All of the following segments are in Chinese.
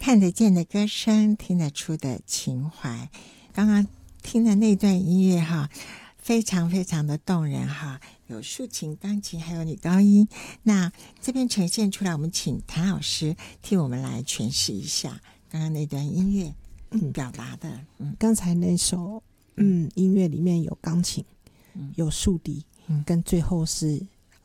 看得见的歌声，听得出的情怀。刚刚听的那段音乐哈，非常非常的动人哈，有竖琴、钢琴，还有女高音。那这边呈现出来，我们请谭老师替我们来诠释一下刚刚那段音乐表达的。 刚才那首音乐里面有钢琴，有竖笛，跟最后是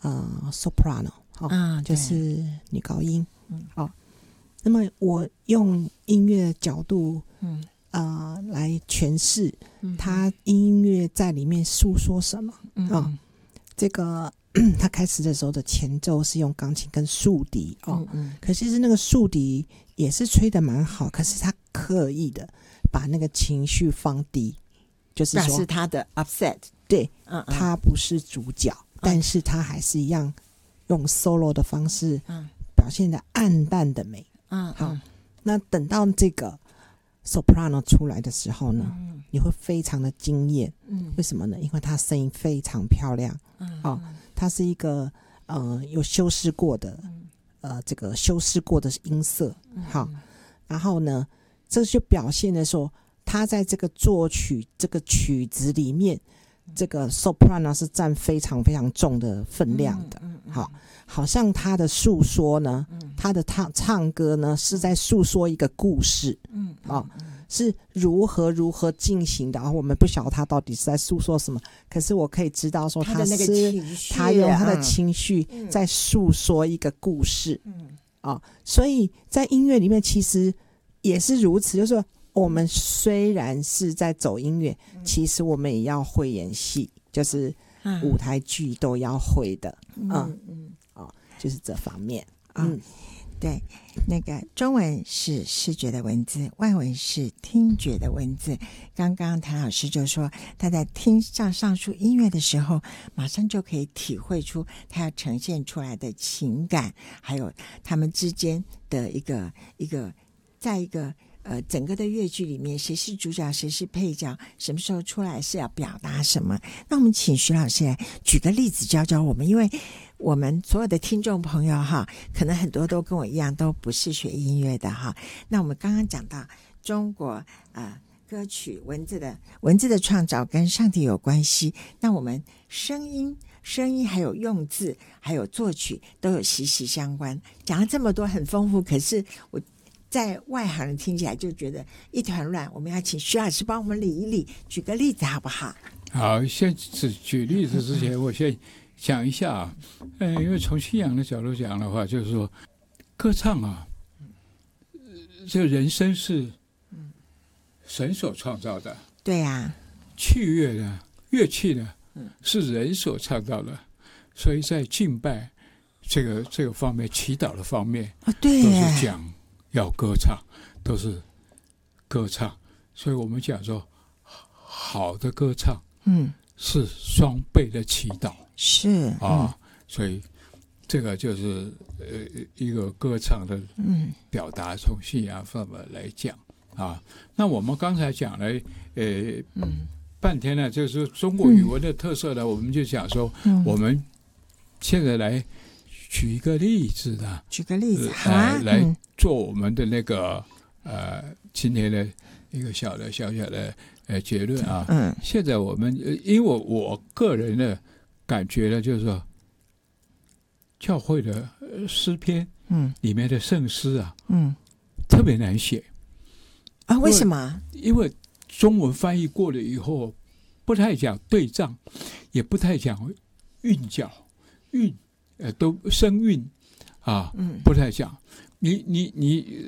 soprano，就是女高音。那么我用音乐的角度来诠释它音乐在里面诉说什么。这个它开始的时候的前奏是用钢琴跟竖笛可是那个竖笛也是吹得蛮好，可是他刻意的把那个情绪放低，就是说表示他的 upset。 对，他不是主角，但是他还是一样用 solo 的方式表现的暗淡的美。好，那等到这个 soprano 出来的时候呢，你会非常的惊艳。为什么呢？因为他声音非常漂亮。它是一个有修饰过的这个修饰过的音色。好，然后呢，这就表现的说，他在这个作曲这个曲子里面，这个 soprano 是占非常非常重的分量的。好像他的诉说呢，他的唱歌呢是在诉说一个故事。是如何进行的，我们不晓得他到底是在诉说什么，可是我可以知道说他用他的情绪在诉说一个故事。所以在音乐里面其实也是如此，就是说我们虽然是在走音乐，其实我们也要会演戏，就是舞台剧都要会的。就是这方面。 对，那个中文是视觉的文字，外文是听觉的文字。刚刚谭老师就说，他在听上述音乐的时候，马上就可以体会出他要呈现出来的情感，还有他们之间的一个在一个整个的乐剧里面，谁是主角，谁是配角，什么时候出来是要表达什么。那我们请徐老师来举个例子教教我们，因为我们所有的听众朋友哈，可能很多都跟我一样都不是学音乐的哈。那我们刚刚讲到中国歌曲文字的创造跟上帝有关系，那我们声音还有用字还有作曲都有息息相关。讲了这么多很丰富，可是我在外行人听起来就觉得一团乱，我们要请徐老师帮我们理一理，举个例子好不好？ 好，先举例子之前，我先讲一下因为从信仰的角度讲的话，就是说歌唱这个人生是神所创造的。 对呀。 乐器呢是人所创造的，所以在敬拜这个方面，祈祷的方面对， 都是讲要歌唱，都是歌唱。所以我们讲说好的歌唱是双倍的祈祷。 是所以这个就是一个歌唱的表达，从信仰方面来讲那我们刚才讲了半天呢，就是中国语文的特色呢，我们就讲说我们现在来举一个例子呢， 好啊， 来做我们的那个今天的一个小的结论现在我们因为我个人的感觉呢，就是说教会的诗篇里面的圣诗特别难写为什么？ 因为中文翻译过了以后，不太讲对仗，也不太讲韵脚，都声韵不太讲。你